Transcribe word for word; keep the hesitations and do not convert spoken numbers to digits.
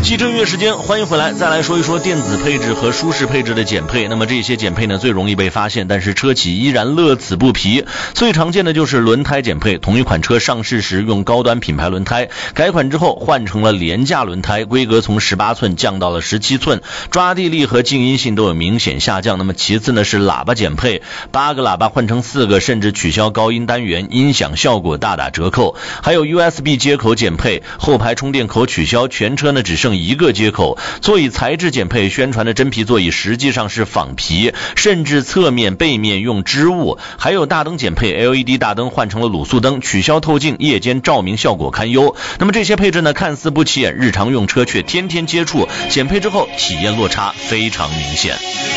汽车音乐时间，欢迎回来，再来说一说电子配置和舒适配置的减配。那么这些减配呢最容易被发现，但是车企依然乐此不疲。最常见的就是轮胎减配，同一款车上市时用高端品牌轮胎，改款之后换成了廉价轮胎，规格从十八寸降到了十七寸，抓地力和静音性都有明显下降。那么其次呢是喇叭减配，八个喇叭换成四个，甚至取消高音单元，音响效果大打折扣。还有 U S B 接口减配，后排充电口取消，全车呢只剩一个接口。座椅材质减配，宣传的真皮座椅实际上是仿皮，甚至侧面背面用织物。还有大灯减配， L E D 大灯换成了卤素灯，取消透镜，夜间照明效果堪忧。那么这些配置呢看似不起眼，日常用车却天天接触，减配之后体验落差非常明显。